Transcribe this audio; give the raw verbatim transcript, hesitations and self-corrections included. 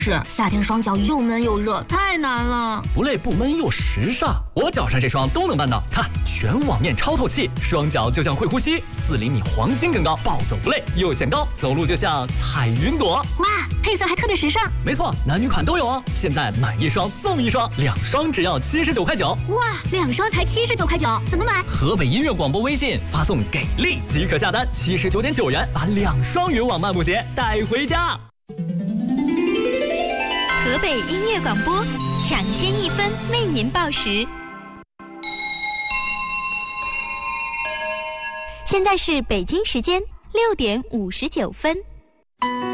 是夏天双脚又闷又热，太难了。 不累不闷又时尚，我脚上这双都能办到。看，全网面超透气，双脚就像会呼吸，四厘米黄金更高，暴走不累又显高，走路就像踩云朵。 哇，配色还特别时尚。 没错，男女款都有哦。现在买一双送一双，两双只要七十九块九。 哇，两双才七十九块九，怎么买？ 河北音乐广播微信发送给力即可下单，七十九点九元把两双云网漫步鞋带回家。 河北音乐广播，抢先一分为您报时。现在是北京时间六点五十九分。